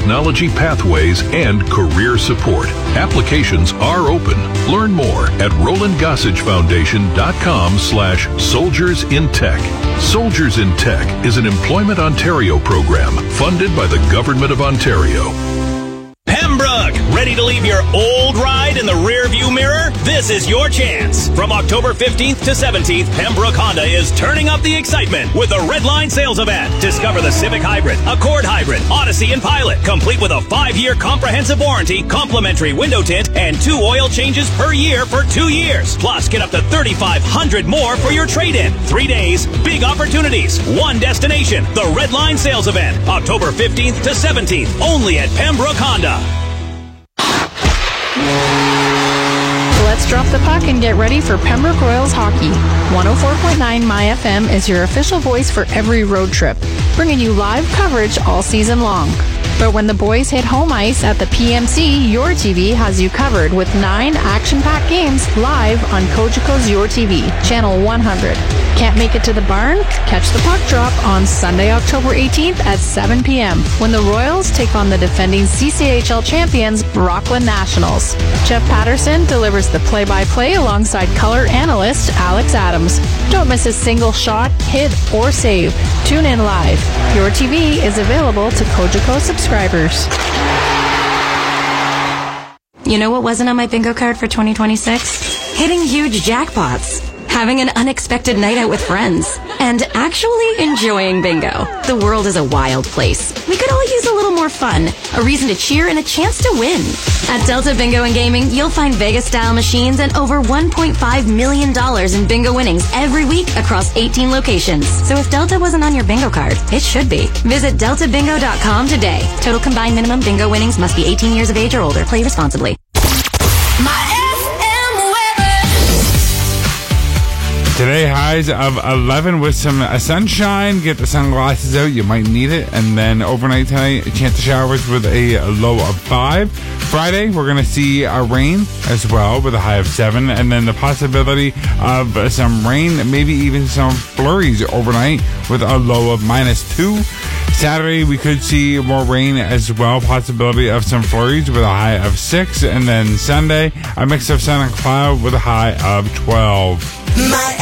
technology pathways, and career support. Applications are open. Learn more at RolandGossage in Tech. Soldiers in Tech is an Employment Ontario program funded by the Government of Ontario. Pembroke, ready to leave your old ride in the rearview mirror? This is your chance. From October 15th to 17th, Pembroke Honda is turning up the excitement with the Redline Sales Event. Discover the Civic Hybrid, Accord Hybrid, Odyssey, and Pilot, complete with a 5-year comprehensive warranty, complimentary window tint, and 2 oil changes per year for 2 years. Plus, get up to $3,500 more for your trade-in. 3 days, big opportunities, one destination. The Redline Sales Event, October 15th to 17th, only at Pembroke Honda. Let's drop the puck and get ready for Pembroke Royals hockey. 104.9 My FM is your official voice for every road trip, bringing you live coverage all season long. But when the boys hit home ice at the PMC, Your TV has you covered with 9 action-packed games live on Cogeco's Your TV, Channel 100. Can't make it to the barn? Catch the puck drop on Sunday, October 18th at 7 p.m. when the Royals take on the defending CCHL champions, Rockland Nationals. Jeff Patterson delivers the play-by-play alongside color analyst Alex Adams. Don't miss a single shot, hit, or save. Tune in live. Your TV is available to Cogeco subscribers. You know what wasn't on my bingo card for 2026? Hitting huge jackpots, having an unexpected night out with friends, and actually enjoying bingo. The world is a wild place. We could all use a little more fun, a reason to cheer, and a chance to win. At Delta Bingo and Gaming, you'll find Vegas-style machines and over $1.5 million in bingo winnings every week across 18 locations. So if Delta wasn't on your bingo card, it should be. Visit deltabingo.com today. Total combined minimum bingo winnings must be 18 years of age or older. Play responsibly. Today, highs of 11 with some sunshine. Get the sunglasses out. You might need it. And then overnight tonight, a chance of showers with a low of 5. Friday, we're going to see rain as well with a high of 7. And then the possibility of some rain, maybe even some flurries overnight with a low of -2. Saturday, we could see more rain as well. Possibility of some flurries with a high of 6. And then Sunday, a mix of sun and cloud with a high of 12.